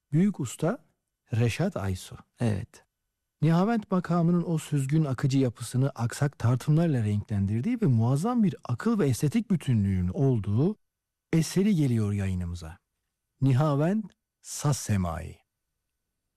Büyük usta Reşat Aysu. Evet. Nihavent makamının o süzgün akıcı yapısını aksak tartımlarla renklendirdiği ve muazzam bir akıl ve estetik bütünlüğün olduğu eseri geliyor yayınımıza. Nihavent Saz Semai.